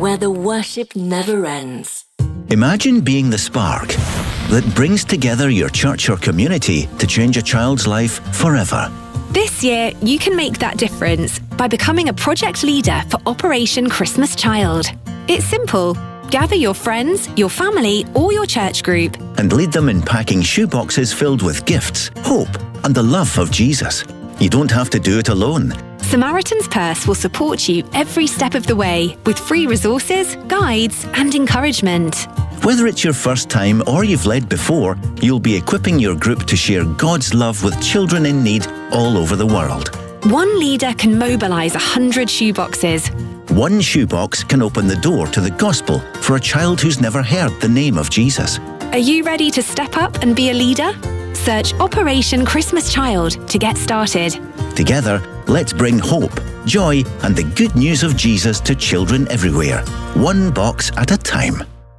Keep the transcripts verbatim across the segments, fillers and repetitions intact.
where the worship never ends. Imagine being the spark that brings together your church or community to change a child's life forever. This year, you can make that difference by becoming a project leader for Operation Christmas Child. It's simple. Gather your friends, your family, or your church group and lead them in packing shoeboxes filled with gifts, hope, and the love of Jesus. You don't have to do it alone. Samaritan's Purse will support you every step of the way with free resources, guides, and encouragement. Whether it's your first time or you've led before, you'll be equipping your group to share God's love with children in need all over the world. One leader can mobilise a hundred shoeboxes. One shoebox can open the door to the gospel for a child who's never heard the name of Jesus. Are you ready to step up and be a leader? Search Operation Christmas Child to get started. Together, let's bring hope, joy, and the good news of Jesus to children everywhere, one box at a time.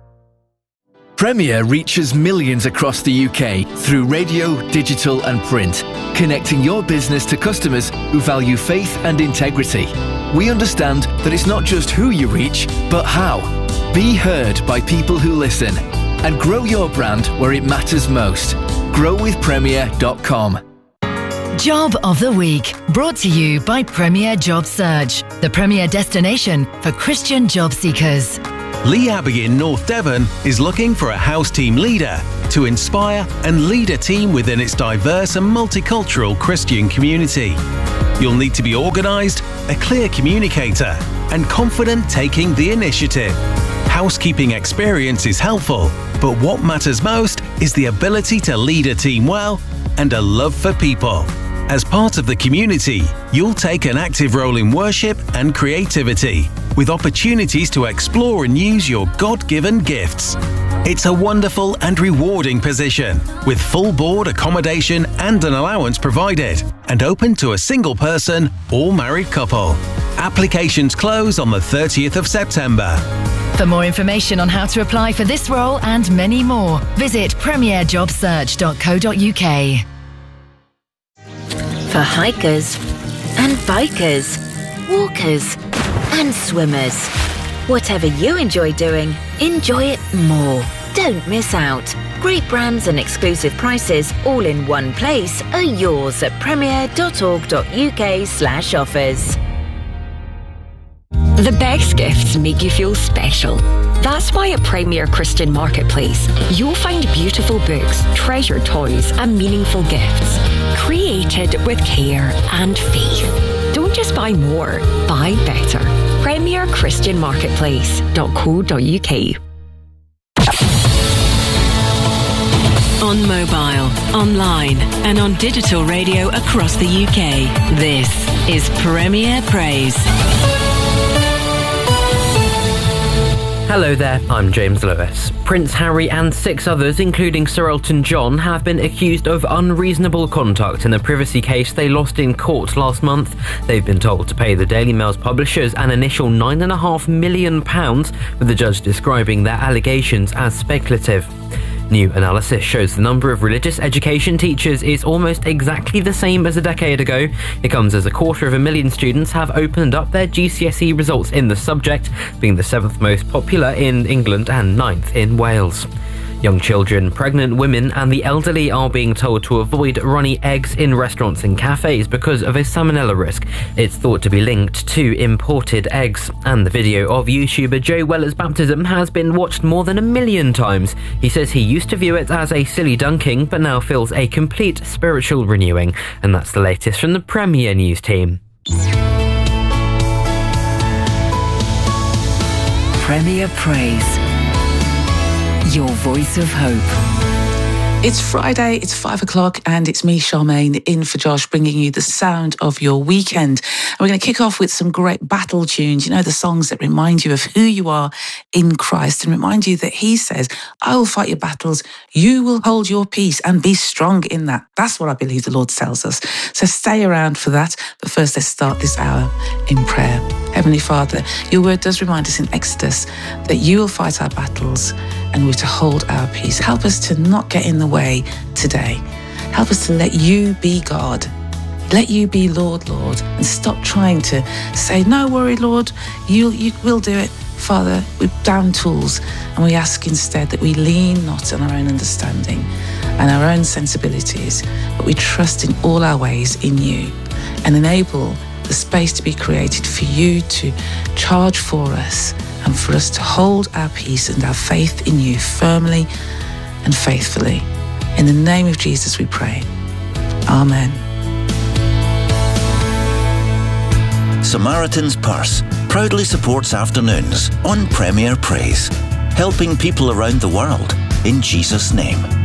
Premier reaches millions across the U K through radio, digital and print, connecting your business to customers who value faith and integrity. We understand that it's not just who you reach, but how. Be heard by people who listen and grow your brand where it matters most. grow with premier dot com. Job of the Week, brought to you by Premier Job Search, the premier destination for Christian job seekers. Lee Abbey in North Devon is looking for a house team leader to inspire and lead a team within its diverse and multicultural Christian community. You'll need to be organised, a clear communicator, and confident taking the initiative. Housekeeping experience is helpful, but what matters most is the ability to lead a team well and a love for people. As part of the community, you'll take an active role in worship and creativity, with opportunities to explore and use your God-given gifts. It's a wonderful and rewarding position, with full board accommodation and an allowance provided, and open to a single person or married couple. Applications close on the thirtieth of September. For more information on how to apply for this role and many more, visit premier job search dot co dot u k. For hikers and bikers, walkers and swimmers. Whatever you enjoy doing, enjoy it more. Don't miss out. Great brands and exclusive prices all in one place are yours at premier dot org dot u k slash offers. The best gifts make you feel special. That's why at Premier Christian Marketplace, you'll find beautiful books, treasured toys, and meaningful gifts, created with care and faith. Don't just buy more, buy better. Premier Christian Marketplace dot co dot u k. On mobile, online, and on digital radio across the U K, this is Premier Praise. Hello there, I'm James Lewis. Prince Harry and six others, including Sir Elton John, have been accused of unreasonable conduct in the privacy case they lost in court last month. They've been told to pay the Daily Mail's publishers an initial nine point five million pounds, with the judge describing their allegations as speculative. New analysis shows the number of religious education teachers is almost exactly the same as a decade ago. It comes as a quarter of a million students have opened up their G C S E results in the subject, being the seventh most popular in England and ninth in Wales. Young children, pregnant women and the elderly are being told to avoid runny eggs in restaurants and cafes because of a salmonella risk. It's thought to be linked to imported eggs. And the video of YouTuber Joe Weller's baptism has been watched more than a million times. He says he used to view it as a silly dunking, but now feels a complete spiritual renewing. And that's the latest from the Premier News team. Premier Praise. Your voice of hope. It's Friday, it's five o'clock, and it's me, Charmaine, in for Josh, bringing you the sound of your weekend. And we're going to kick off with some great battle tunes, you know, the songs that remind you of who you are in Christ and remind you that he says, I will fight your battles, you will hold your peace and be strong in that. That's what I believe the Lord tells us. So stay around for that. But first, let's start this hour in prayer. Heavenly Father, your word does remind us in Exodus that you will fight our battles and we're to hold our peace. Help us to not get in the way today. Help us to let you be God. Let you be Lord, Lord, and stop trying to say, no worry, Lord, you, you will do it. Father, we're down tools, and we ask instead that we lean not on our own understanding and our own sensibilities, but we trust in all our ways in you, and enable the space to be created for you to charge for us and for us to hold our peace and our faith in you firmly and faithfully. In the name of Jesus we pray. Amen. Samaritan's Purse proudly supports afternoons on Premier Praise, helping people around the world in Jesus' name.